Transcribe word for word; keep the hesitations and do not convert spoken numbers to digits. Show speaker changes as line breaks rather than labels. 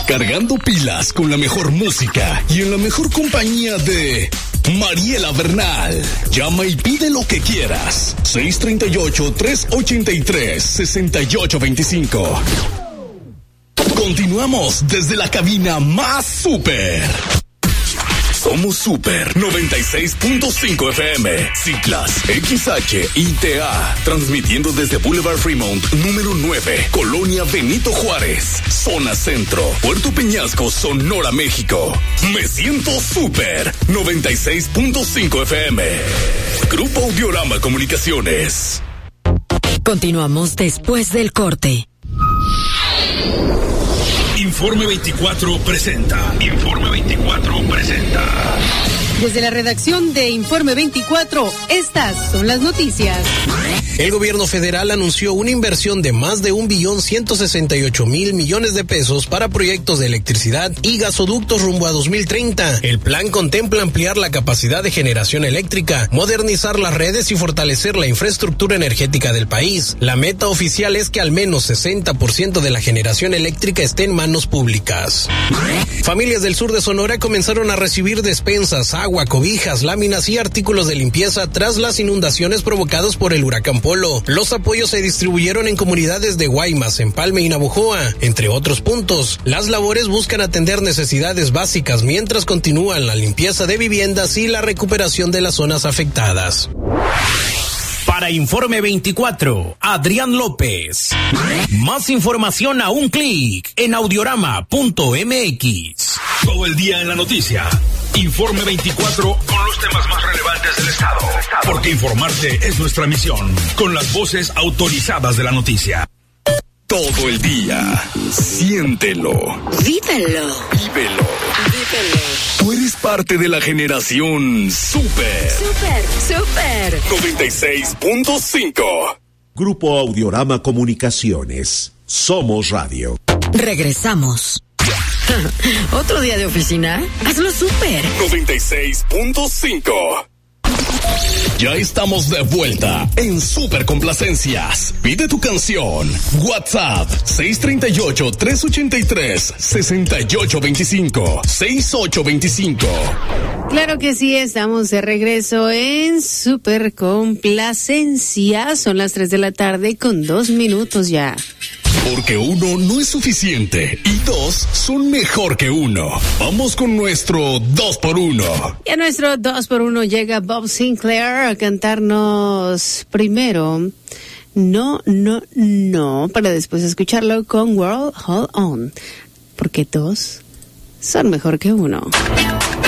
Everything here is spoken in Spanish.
Cargando pilas con la mejor música y en la mejor compañía de Mariela Bernal. Llama y pide lo que quieras. seis tres ocho, tres ocho tres, seis ocho dos cinco. Continuamos desde la cabina más super. Somos Super noventa y seis punto cinco F M, Ciclas, X H I T A, transmitiendo desde Boulevard Fremont, número nueve, Colonia Benito Juárez, Zona Centro, Puerto Peñasco, Sonora, México. Me siento Super noventa y seis punto cinco F M. Grupo Audiorama Comunicaciones.
Continuamos después del corte.
Informe veinticuatro presenta. Informe veinticuatro presenta.
Desde la redacción de Informe veinticuatro, estas son las noticias.
El gobierno federal anunció una inversión de más de un billón ciento sesenta y ocho mil millones de pesos para proyectos de electricidad y gasoductos rumbo a dos mil treinta. El plan contempla ampliar la capacidad de generación eléctrica, modernizar las redes y fortalecer la infraestructura energética del país. La meta oficial es que al menos sesenta por ciento de la generación eléctrica esté en manos públicas. Familias del sur de Sonora comenzaron a recibir despensas, agua, cobijas, láminas y artículos de limpieza tras las inundaciones provocadas por el huracán Polo. Los apoyos se distribuyeron en comunidades de Guaymas, Empalme y Navojoa, entre otros puntos. Las labores buscan atender necesidades básicas mientras continúan la limpieza de viviendas y la recuperación de las zonas afectadas.
Para Informe veinticuatro, Adrián López. Más información a un clic en audiorama punto m x.
Todo el día en la noticia. Informe veinticuatro con los temas más relevantes del estado. Porque informarte es nuestra misión. Con las voces autorizadas de la noticia.
Todo el día. Siéntelo.
Vívelo.
Vívelo.
Vívelo.
Tú eres parte de la generación Super.
Super, super.
noventa y seis punto cinco.
Grupo Audiorama Comunicaciones. Somos Radio.
Regresamos. ¿Otro día de oficina? Hazlo súper.
noventa y seis punto cinco. Ya estamos de vuelta en Super Complacencias. Pide tu canción. WhatsApp seis tres ocho, tres ocho tres, seis ocho dos cinco. seis ocho dos cinco.
Claro que sí, estamos de regreso en Super Complacencias. Son las tres de la tarde con dos minutos ya.
Porque uno no es suficiente y dos son mejor que uno. Vamos con nuestro dos por uno.
Y a nuestro dos por uno llega Bob Sinclair a cantarnos primero No, No, No, para después escucharlo con World Hold On. Porque dos son mejor que uno.